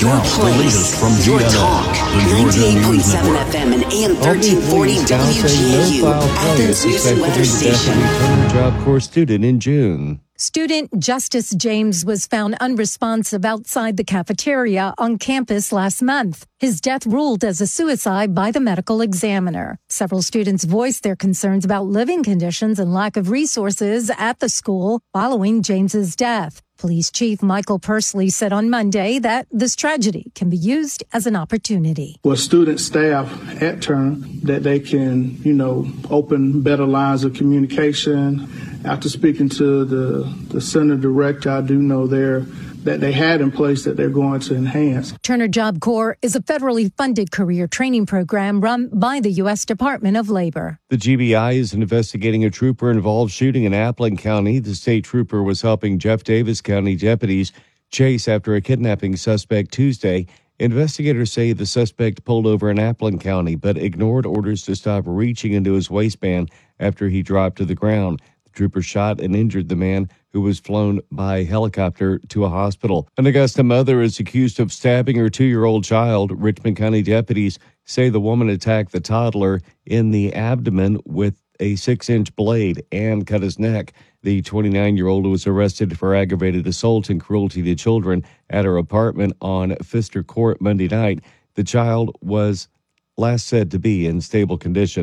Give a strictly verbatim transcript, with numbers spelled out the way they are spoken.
Now, the latest from G N N, the Georgia News Network. F M and A M thirteen forty W G A U, Athens News and Weather Station. Job Corps student in June. Student Justice James was found unresponsive outside the cafeteria on campus last month. His death ruled as a suicide by the medical examiner. Several students voiced their concerns about living conditions and lack of resources at the school following James's death. Police Chief Michael Pursley said on Monday that this tragedy can be used as an opportunity. Well, student staff at Turner, that they can, you know, open better lines of communication. After speaking to the, the center director, I do know there that they had in place that they're going to enhance. Turner Job Corps is a federally funded career training program run by the U S Department of Labor. The G B I is investigating a trooper-involved shooting in Appling County. The state trooper was helping Jeff Davis County deputies chase after a kidnapping suspect Tuesday. Investigators say the suspect pulled over in Appling County but ignored orders to stop reaching into his waistband after he dropped to the ground. The trooper shot and injured the man, who was flown by helicopter to a hospital. An Augusta mother is accused of stabbing her two-year-old child. Richmond County deputies say the woman attacked the toddler in the abdomen with a six-inch blade and cut his neck. The twenty-nine-year-old was arrested for aggravated assault and cruelty to children at her apartment on Pfister Court Monday night. The child was last said to be in stable condition.